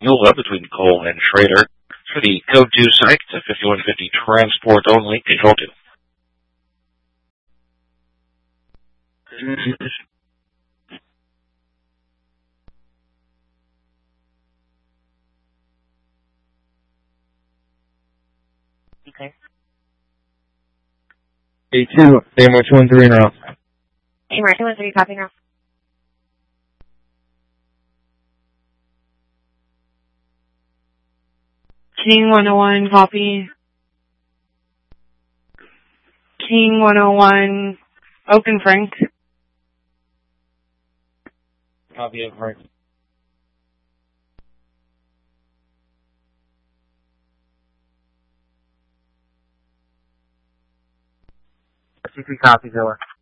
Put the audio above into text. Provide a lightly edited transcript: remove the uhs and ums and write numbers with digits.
Mueller between Cole and Schrader. For the code 2 psych to 5150 transport only, control 2. Okay. A2, AMR 213 now. AMR 213, copy now. King 101, copy. King 101, Open Frank. Copy of Frank. CP copy, Zilla.